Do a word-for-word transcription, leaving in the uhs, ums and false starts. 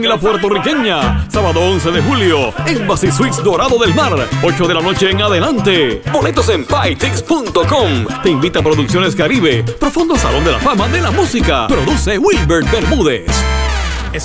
La puertorriqueña, sábado once de julio, Embassy Suites Dorado del Mar, ocho de la noche en adelante. Boletos en pytix punto com. Te invita a Producciones Caribe, profundo salón de la fama de la música. Produce Wilbert Bermúdez.